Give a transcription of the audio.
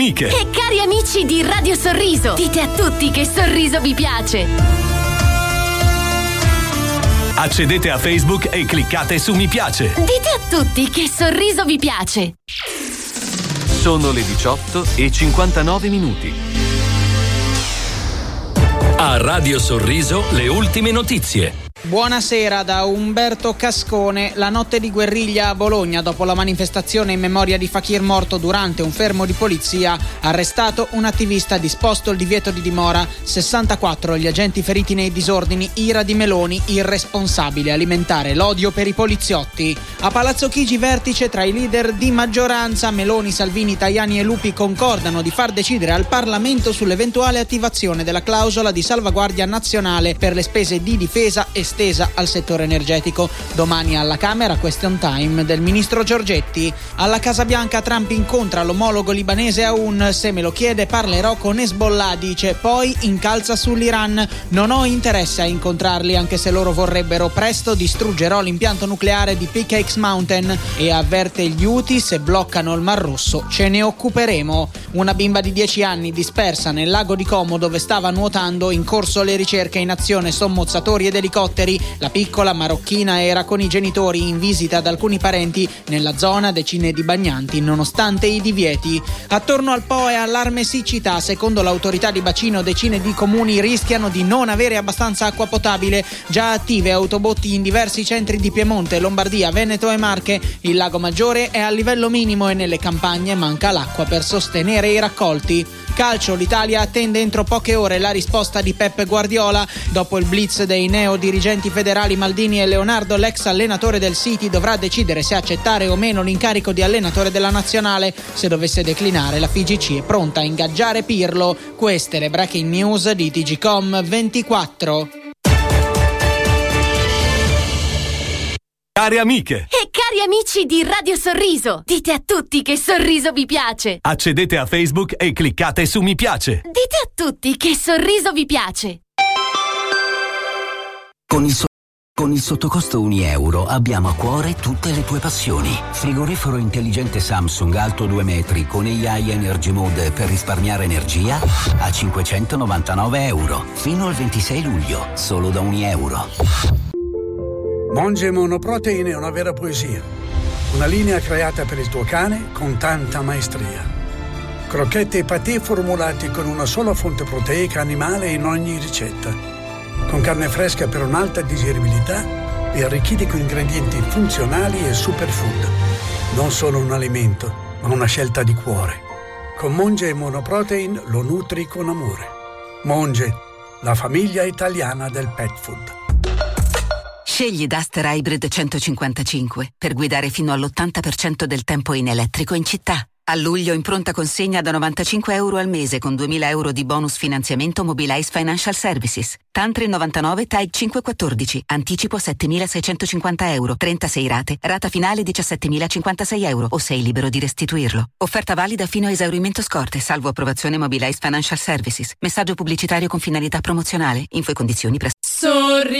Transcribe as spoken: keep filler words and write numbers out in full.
Amiche. E cari amici di Radio Sorriso, dite a tutti che Sorriso vi piace. Accedete a Facebook e cliccate su mi piace. Dite a tutti che Sorriso vi piace. Sono le diciotto e cinquantanove minuti. A Radio Sorriso le ultime notizie. Buonasera da Umberto Cascone. La notte di guerriglia a Bologna, dopo la manifestazione in memoria di Fakir morto durante un fermo di polizia, arrestato un attivista, disposto il divieto di dimora, sessantaquattro gli agenti feriti nei disordini, ira di Meloni, irresponsabile alimentare l'odio per i poliziotti. A Palazzo Chigi vertice tra i leader di maggioranza, Meloni, Salvini, Tajani e Lupi concordano di far decidere al Parlamento sull'eventuale attivazione della clausola di salvaguardia nazionale per le spese di difesa e estesa al settore energetico. Domani alla Camera question time del ministro Giorgetti. Alla Casa Bianca Trump incontra l'omologo libanese Aoun, se me lo chiede parlerò con Hezbollah, dice, poi incalza sull'Iran, non ho interesse a incontrarli anche se loro vorrebbero, presto distruggerò l'impianto nucleare di Pickex Mountain, e avverte gli Houthi, se bloccano il Mar Rosso ce ne occuperemo. Una bimba di dieci anni dispersa nel lago di Como dove stava nuotando, in corso le ricerche, in azione sommozzatori ed elicotteri. La piccola marocchina era con i genitori in visita ad alcuni parenti nella zona, decine di bagnanti nonostante i divieti. Attorno al Po e allarme siccità, secondo l'autorità di bacino decine di comuni rischiano di non avere abbastanza acqua potabile. Già attive autobotti in diversi centri di Piemonte, Lombardia, Veneto e Marche. Il lago Maggiore è a livello minimo e nelle campagne manca l'acqua per sostenere i raccolti. Calcio, l'Italia attende entro poche ore la risposta di Pep Guardiola. Dopo il blitz dei neo dirigenti federali Maldini e Leonardo, l'ex allenatore del City dovrà decidere se accettare o meno l'incarico di allenatore della nazionale. Se dovesse declinare, la F I G C è pronta a ingaggiare Pirlo. Queste le breaking news di T G Com ventiquattro. Cari amiche. E cari amici di Radio Sorriso, dite a tutti che Sorriso vi piace. Accedete a Facebook e cliccate su mi piace. Dite a tutti che Sorriso vi piace. Con il, so- con il sottocosto un euro abbiamo a cuore tutte le tue passioni. Frigorifero intelligente Samsung alto due metri con A I Energy Mode per risparmiare energia a cinquecentonovantanove euro. Fino al ventisei luglio, solo da un euro. Monge Monoprotein è una vera poesia. Una linea creata per il tuo cane con tanta maestria. Crocchette e patè formulati con una sola fonte proteica animale in ogni ricetta. Con carne fresca per un'alta digeribilità e arricchiti con ingredienti funzionali e superfood. Non solo un alimento, ma una scelta di cuore. Con Monge Monoprotein lo nutri con amore. Monge, la famiglia italiana del pet food. Scegli Duster Hybrid centocinquantacinque per guidare fino all'ottanta per cento del tempo in elettrico in città. A luglio in pronta consegna da novantacinque euro al mese con duemila euro di bonus finanziamento Mobilize Financial Services. Tantri novantanove T A I cinquecentoquattordici. Anticipo settemilaseicentocinquanta euro. trentasei rate. Rata finale diciassettemilacinquantasei euro o sei libero di restituirlo. Offerta valida fino a esaurimento scorte, salvo approvazione Mobilize Financial Services. Messaggio pubblicitario con finalità promozionale. Info e condizioni presso. Sorri